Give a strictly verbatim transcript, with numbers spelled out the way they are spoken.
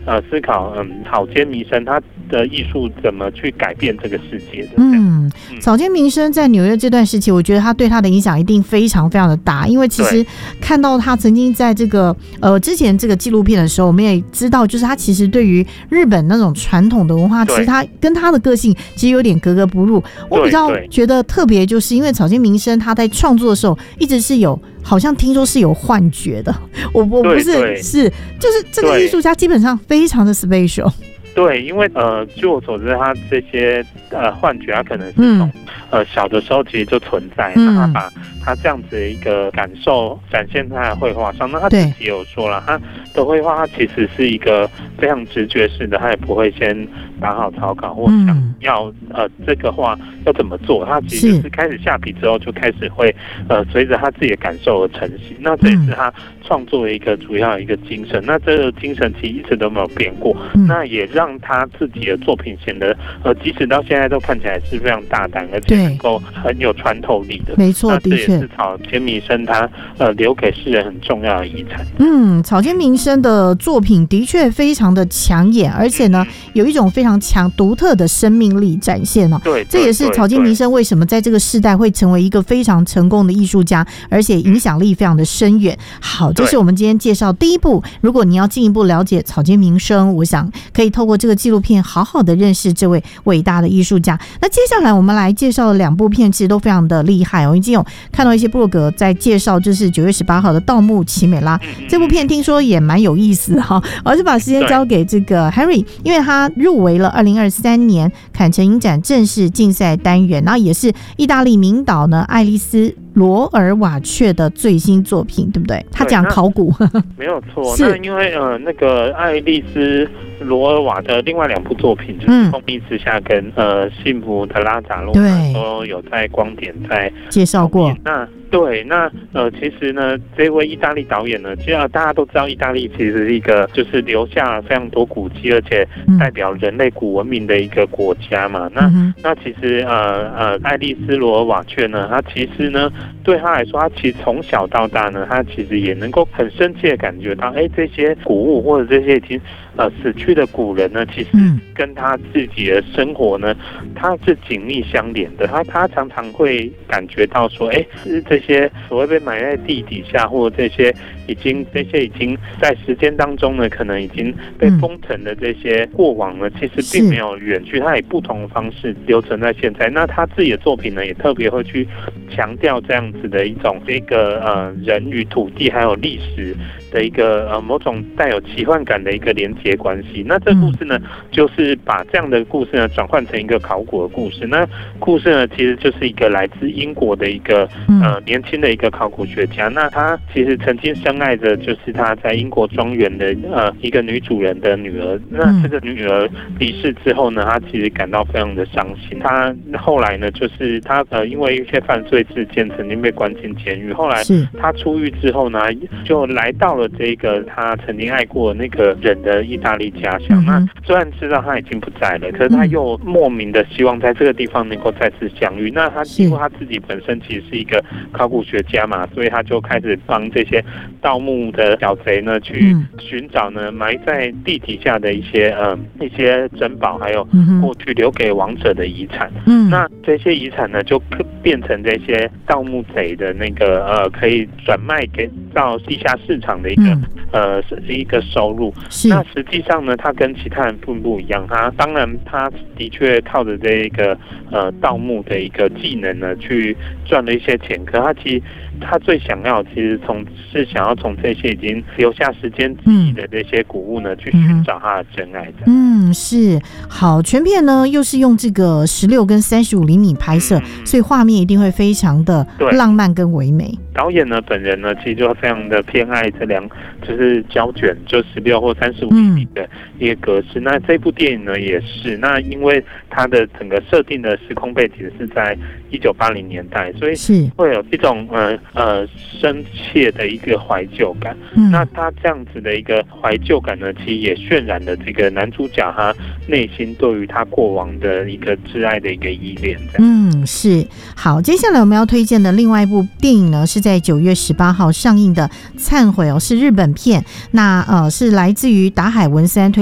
呃思考，嗯，草间弥生他的艺术怎么去改变这个世界的。 嗯，草间弥生在纽约这段时期，我觉得他对他的影响一定非常非常的大，因为其实看到他曾经在这个呃之前这个纪录片的时候，我们也知道，就是他其实对于日本那种传统的文化，其实他跟他的个性其实有点格格不入。我比较觉得特别，就是因为草间弥生他在创作的时候，一直是有好像听说是有幻觉的，我我不是是就是这个艺术家基本上非常的 special。 对，因为呃，据我所知，他这些呃幻觉，他可能是从、嗯、呃小的时候其实就存在，那、嗯、他把他这样子的一个感受展现在他的绘画上。那他自己也有说了，他的绘画他其实是一个非常直觉式的，他也不会先打好草稿或想要、嗯、呃这个画要怎么做，他其实是开始下笔之后就开始会呃随着他自己的感受而成型。那这也是他创作的一个主要的一个精神。那这个精神其实一直都没有变过，嗯、那也让让他自己的作品显得，呃，即使到现在都看起来是非常大胆，而且能够很有穿透力的。 没错， 的确，这也是草间弥生他呃留给世人很重要的遗产。 嗯，草间弥生的作品的确非常的抢眼，而且呢，嗯、有一种非常强独特的生命力展现哦。 对， 这也是草间弥生为什么在这个世代会成为一个非常成功的艺术家，而且影响力非常的深远。好，这是我们今天介绍第一部。如果你要进一步了解草间弥生，我想可以透过这个纪录片好好的认识这位伟大的艺术家。那接下来我们来介绍的两部片其实都非常的厉害哦，已经有看到一些部落格在介绍，就是九月十八号的《盗墓奇美拉》这部片，听说也蛮有意思哈。我是把时间交给这个 Henry， 因为他入围了二零二三年坎城影展正式竞赛单元，然后也是意大利名导呢爱丽丝罗尔瓦却的最新作品，对不对？他讲考古， 没有错。那因为呃，那个爱丽丝罗尔瓦的另外两部作品，就是《蜂蜜之下》跟呃《幸福的拉扎洛》，都有在光点在介绍过。 那对，那呃，其实呢，这位意大利导演呢，其实大家都知道，意大利其实是一个就是留下了非常多古迹，而且代表人类古文明的一个国家嘛。嗯、那、嗯、那其实呃呃，爱丽丝罗尔瓦却呢，他其实呢，对他来说，他其实从小到大呢，他其实也能够很深切的感觉到，哎，这些古物或者这些已经呃死去的古人呢，其实跟他自己的生活呢，他是紧密相连的。他他常常会感觉到说，哎，这些所谓被埋在地底下，或者这些已经这些已经在时间当中呢，可能已经被封存的这些过往呢，其实并没有远去，他以不同的方式留存在现在。那他自己的作品呢，也特别会去强调这样子的一种这个呃人与土地还有历史的一个呃某种带有奇幻感的一个连结关系。那这故事呢，就是把这样的故事呢转换成一个考古的故事。那故事呢，其实就是一个来自英国的一个呃年轻的一个考古学家。那他其实曾经深爱着就是他在英国庄园的呃一个女主人的女儿。那这个女儿离世之后呢，他其实感到非常的伤心。他后来呢，就是他呃因为一些犯罪事件曾经被关进监狱。后来他出狱之后呢，就来到了这个他曾经爱过那个人的意大利家乡。那虽然知道他已经不在了，可是他又莫名的希望在这个地方能够再次相遇。那他因为他自己本身其实是一个考古学家嘛，所以他就开始帮这些盗墓的小贼呢去寻找呢埋在地底下的一些呃一些珍宝，还有过去留给亡者的遗产。嗯，那这些遗产呢就变成这些盗墓贼的那个呃可以转卖给到地下市场的一个、嗯、呃一个收入。那实际上呢，他跟其他人并不一样，他当然他的确靠着这个呃盗墓的一个技能呢去赚了一些钱，可他其实他最想要其实从是想要从这些已经留下时间记忆的这些古物呢、嗯、去寻找他的真爱的。 嗯，是。好，全片呢又是用这个十六跟三十五厘米拍摄、嗯，所以画面一定会非常的浪漫跟唯美。 导演呢本人呢其实就非常的偏爱这两就是胶卷，就十六或三十五厘米的一个格式、嗯。那这部电影呢也是，那因为它的整个设定的时空背景是在一九八零年代，所以会有一种呃呃深切的一个怀旧感、嗯。那他这样子的一个怀旧感呢，其实也渲染了这个男主角他内心对于他过往的一个挚爱的一个依恋。 嗯，是。好，接下来我们要推荐的另外一部电影呢，是在九月十八号上映的《忏悔》哦，是日本片。那呃是来自于达海文森推